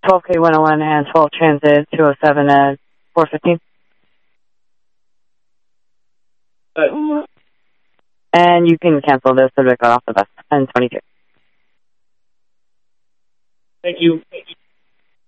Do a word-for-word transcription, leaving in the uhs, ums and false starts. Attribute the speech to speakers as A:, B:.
A: twelve K one oh one and twelve Transit two oh seven at four fifteen.
B: Uh,
A: And you can cancel this subject got off the bus. ten twenty-two.
B: Thank you.